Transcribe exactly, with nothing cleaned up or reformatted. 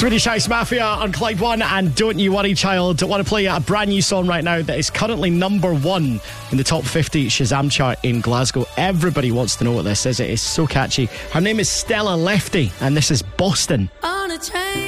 Swedish House Mafia on Clyde One and Don't You Worry Child. I want to play a brand new song right now that is currently number one in the top fifty Shazam chart in Glasgow. Everybody wants to know what this is. It is so catchy. Her name is Stella Lefty and this is Boston. On a train.